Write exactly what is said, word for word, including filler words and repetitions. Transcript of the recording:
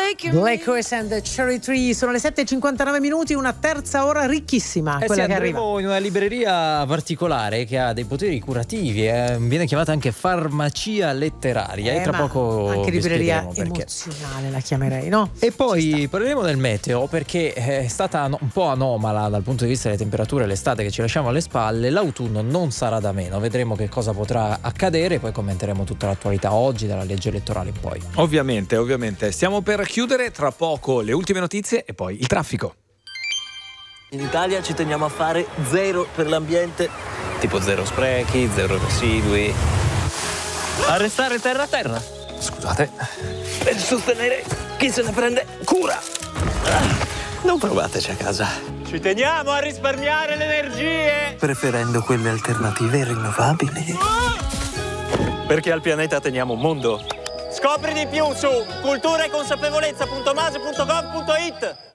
Black and Cherry Tree, sono le sette e cinquantanove minuti, una terza ora ricchissima, eh quella sì, che arriva. In una libreria particolare che ha dei poteri curativi, eh, viene chiamata anche farmacia letteraria, eh, e tra poco anche libreria perché. emozionale la chiamerei, no? E poi parleremo del meteo, perché è stata un po' anomala dal punto di vista delle temperature l'estate che ci lasciamo alle spalle. L'autunno non sarà da meno, vedremo che cosa potrà accadere, poi commenteremo tutta l'attualità oggi dalla legge elettorale in poi. Ovviamente, ovviamente. Stiamo per chiudere, tra poco le ultime notizie e poi il traffico. In Italia ci teniamo a fare zero per l'ambiente, tipo zero sprechi, zero residui. A restare terra a terra. Scusate. Per sostenere chi se ne prende cura. Non provateci a casa. Ci teniamo a risparmiare le energie, Preferendo quelle alternative e rinnovabili. Perché al pianeta teniamo un mondo. scopri di più su cultura e consapevolezza punto mase punto gov punto it.